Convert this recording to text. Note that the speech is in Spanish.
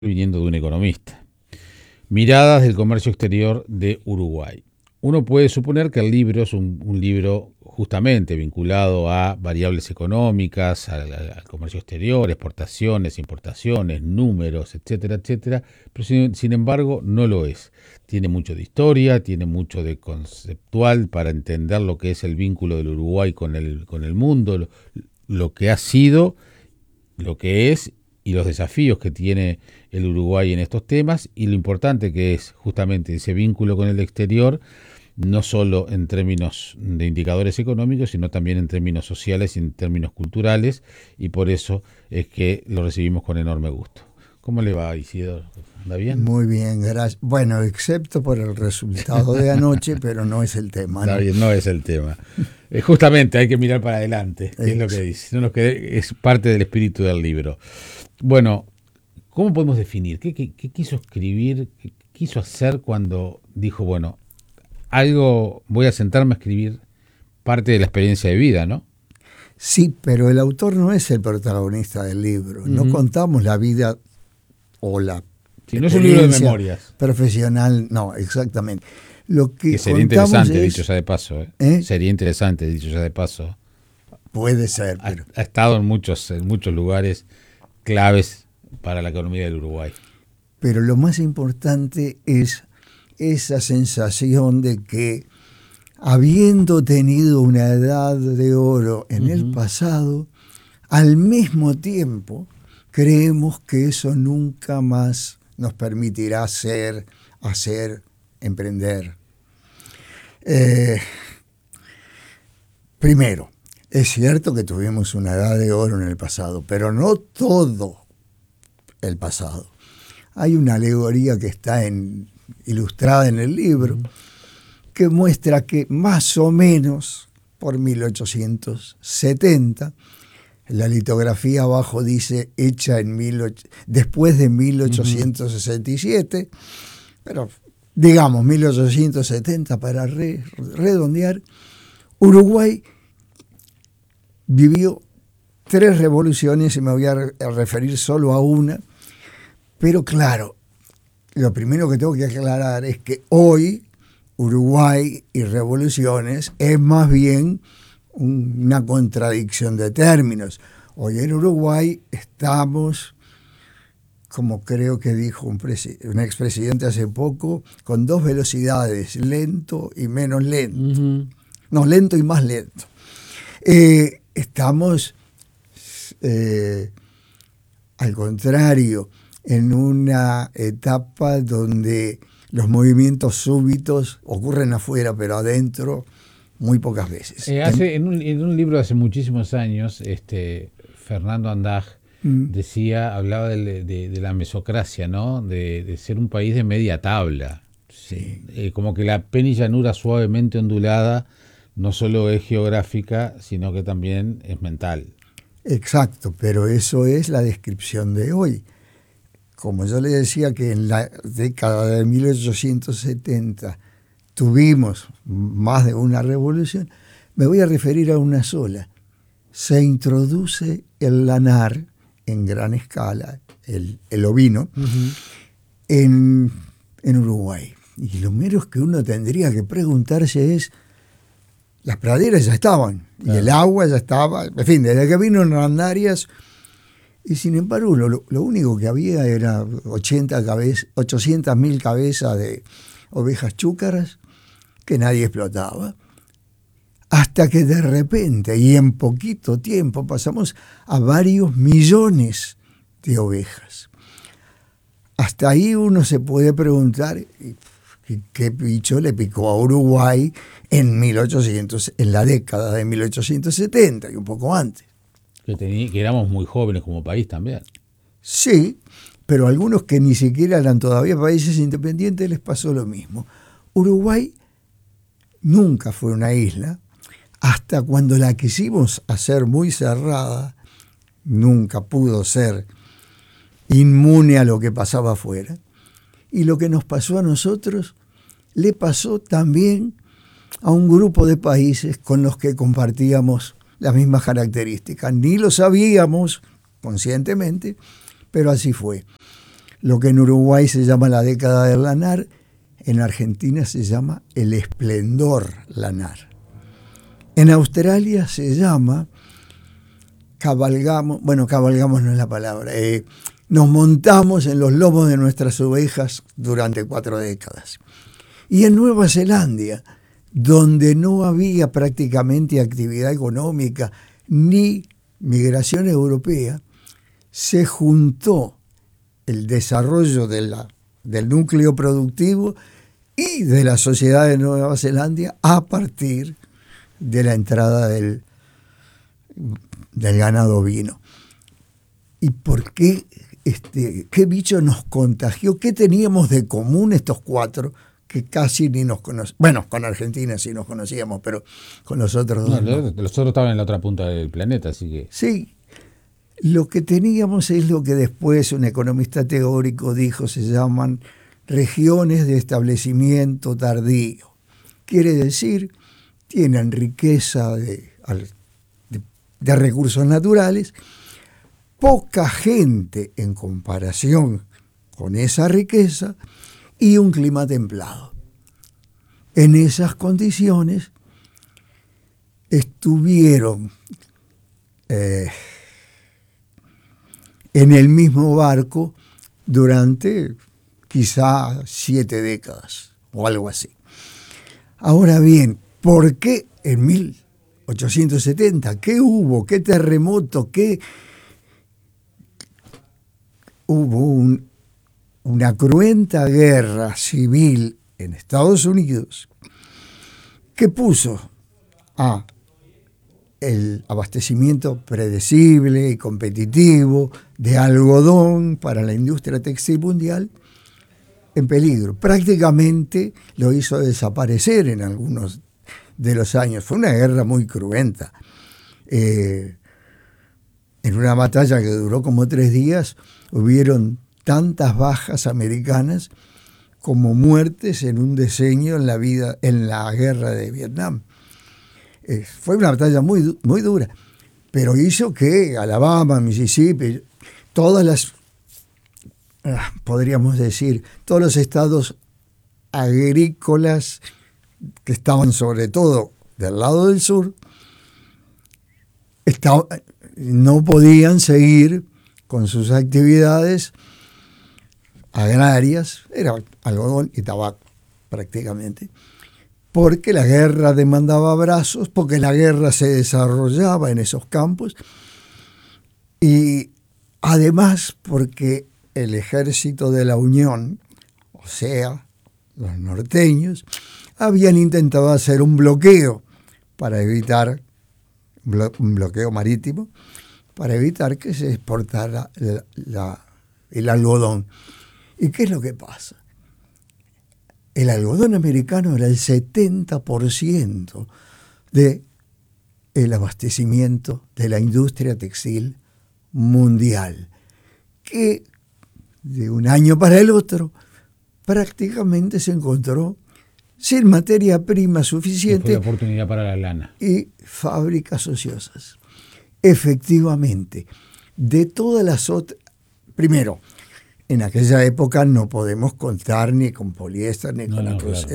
viniendo de un economista. Miradas del comercio exterior de Uruguay. Uno puede suponer que el libro es un libro justamente vinculado a variables económicas, al comercio exterior, exportaciones, importaciones, números, etcétera, etcétera, pero sin embargo no lo es. Tiene mucho de historia, tiene mucho de conceptual para entender lo que es el vínculo del Uruguay con el mundo, lo que ha sido, lo que es y los desafíos que tiene el Uruguay en estos temas y lo importante que es justamente ese vínculo con el exterior, no solo en términos de indicadores económicos, sino también en términos sociales y en términos culturales, y por eso es que lo recibimos con enorme gusto. ¿Cómo le va, Isidoro? ¿Anda bien? Muy bien, gracias. Bueno, excepto por el resultado de anoche, pero no es el tema. Está bien, no es el tema. Justamente hay que mirar para adelante, que es lo que dice. No nos quede, es parte del espíritu del libro. Bueno, ¿cómo podemos definir? ¿Qué quiso escribir? ¿Qué quiso hacer cuando dijo, bueno, algo voy a sentarme a escribir parte de la experiencia de vida, ¿no? Sí, pero el autor no es el protagonista del libro. No contamos la vida o la si no es un libro de memorias profesional, no, exactamente. Lo que sería interesante, dicho sea de paso. Sería interesante, dicho sea de paso. Puede ser. Pero ha estado en muchos lugares claves para la economía del Uruguay. Pero lo más importante es esa sensación de que, habiendo tenido una edad de oro en el pasado, al mismo tiempo creemos que eso nunca más nos permitirá hacer, emprender. Primero, es cierto que tuvimos una edad de oro en el pasado, pero no todo el pasado. Hay una alegoría que está ilustrada en el libro que muestra que más o menos por 1870, la litografía abajo dice hecha después de 1867, pero digamos 1870 para redondear, Uruguay vivió 3 revoluciones y me voy a referir solo a una, pero claro, lo primero que tengo que aclarar es que hoy Uruguay y revoluciones es más bien una contradicción de términos. Hoy en Uruguay estamos, como creo que dijo un expresidente hace poco, con 2 velocidades, lento y menos lento. No, lento y más lento. Estamos, al contrario, en una etapa donde los movimientos súbitos ocurren afuera, pero adentro muy pocas veces. En un libro de hace muchísimos años, Fernando Andaj hablaba de la mesocracia, ¿no? De ser un país de media tabla. Sí. Como que la penillanura suavemente ondulada no solo es geográfica, sino que también es mental. Exacto, pero eso es la descripción de hoy. Como yo le decía que en la década de 1870 tuvimos más de una revolución, me voy a referir a una sola. Se introduce el lanar en gran escala, el ovino, en Uruguay. Y lo menos que uno tendría que preguntarse es, las praderas ya estaban, y el agua ya estaba, en fin, desde que vino en Randarias. Y sin embargo, lo único que había era 800.000 cabezas de ovejas chúcaras que nadie explotaba. Hasta que de repente, y en poquito tiempo, pasamos a varios millones de ovejas. Hasta ahí uno se puede preguntar qué bicho le picó a Uruguay en la década de 1870 y un poco antes. Que éramos muy jóvenes como país también. Sí, pero algunos que ni siquiera eran todavía países independientes les pasó lo mismo. Uruguay nunca fue una isla, hasta cuando la quisimos hacer muy cerrada, nunca pudo ser inmune a lo que pasaba afuera. Y lo que nos pasó a nosotros le pasó también a un grupo de países con los que compartíamos las mismas características. Ni lo sabíamos conscientemente, pero así fue. Lo que en Uruguay se llama la década del lanar, en Argentina se llama el esplendor lanar. En Australia se llama cabalgamos no es la palabra, nos montamos en los lomos de nuestras ovejas durante 4 décadas. Y en Nueva Zelanda, donde no había prácticamente actividad económica ni migración europea, se juntó el desarrollo del núcleo productivo y de la sociedad de Nueva Zelanda a partir de la entrada del ganado ovino. ¿Y por qué? ¿Qué bicho nos contagió? ¿Qué teníamos de común estos 4 que casi ni nos conocíamos? Bueno, con Argentina sí nos conocíamos, pero con los otros 2 no. Los otros estaban en la otra punta del planeta, así que... Sí, lo que teníamos es lo que después un economista teórico dijo, se llaman regiones de establecimiento tardío. Quiere decir, tienen riqueza de recursos naturales, poca gente en comparación con esa riqueza y un clima templado. En esas condiciones estuvieron en el mismo barco durante quizá 7 décadas o algo así. Ahora bien, ¿por qué en 1870? ¿Qué hubo? ¿Qué terremoto? ¿Qué? Hubo una cruenta guerra civil en Estados Unidos que puso el abastecimiento predecible y competitivo de algodón para la industria textil mundial en peligro. Prácticamente lo hizo desaparecer en algunos de los años. Fue una guerra muy cruenta. En una batalla que duró como 3 días, hubieron tantas bajas americanas como muertes en un decenio en la guerra de Vietnam. Fue una batalla muy, muy dura, pero hizo que Alabama, Mississippi, podríamos decir, todos los estados agrícolas que estaban sobre todo del lado del sur, no podían seguir con sus actividades agrarias, era algodón y tabaco prácticamente, porque la guerra demandaba brazos, porque la guerra se desarrollaba en esos campos y además porque el ejército de la Unión, o sea, los norteños, habían intentado hacer un bloqueo para evitar, un bloqueo marítimo, para evitar que se exportara el algodón. ¿Y qué es lo que pasa? El algodón americano era el 70% del abastecimiento de la industria textil mundial, que de un año para el otro prácticamente se encontró sin materia prima suficiente. Fue la oportunidad para la lana. Y fábricas ociosas. Efectivamente, de todas las otras... Primero, en aquella época no podemos contar ni con poliéster ni con la